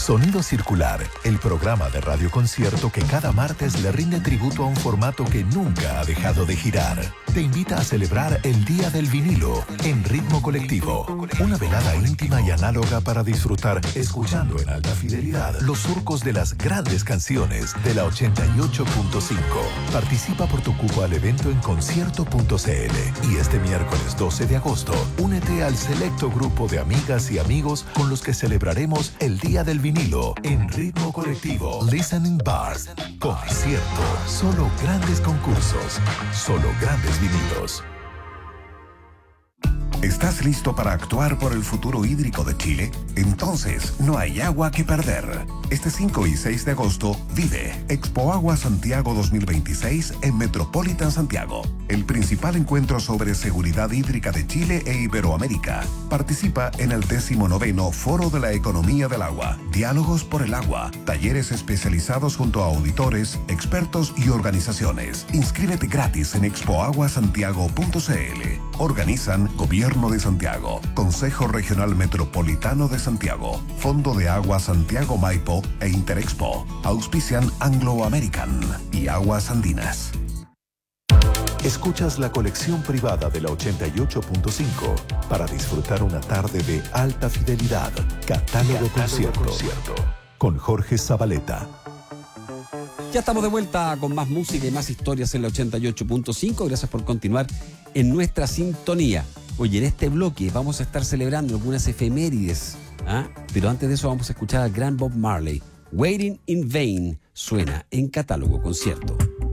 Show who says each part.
Speaker 1: Sonido Circular, el programa de radioconcierto que cada martes le rinde tributo a un formato que nunca ha dejado de girar. Te invita a celebrar el Día del Vinilo en Ritmo Colectivo. Una velada íntima y análoga para disfrutar, escuchando en alta fidelidad, los surcos de las grandes canciones de la 88.5. Participa por tu cupo al evento en concierto.cl. Y este miércoles 12 de agosto, únete al selecto grupo de amigas y amigos con los que celebraremos el Día del Vinilo en Ritmo Colectivo. Listening Bar. Concierto. Solo grandes concursos. Solo grandes vinilos.
Speaker 2: ¿Estás listo para actuar por el futuro hídrico de Chile? Entonces, no hay agua que perder. Este 5 y 6 de agosto, vive Expo Agua Santiago 2026 en Metropolitan Santiago, el principal encuentro sobre seguridad hídrica de Chile e Iberoamérica. Participa en el 19º Foro de la Economía del Agua, Diálogos por el Agua, talleres especializados junto a auditores, expertos y organizaciones. Inscríbete gratis en expoaguasantiago.cl. Organizan Gobierno de Santiago, Consejo Regional Metropolitano de Santiago, Fondo de Agua Santiago Maipo e Interexpo. Auspician Anglo American y Aguas Andinas.
Speaker 1: Escuchas la colección privada de la 88.5 para disfrutar una tarde de alta fidelidad. Catálogo Concierto. Con Jorge Zabaleta.
Speaker 3: Ya estamos de vuelta con más música y más historias en la 88.5. Gracias por continuar en nuestra sintonía. Oye, en este bloque vamos a estar celebrando algunas efemérides, pero antes de eso vamos a escuchar al gran Bob Marley. Waiting in Vain suena en Catálogo Concierto.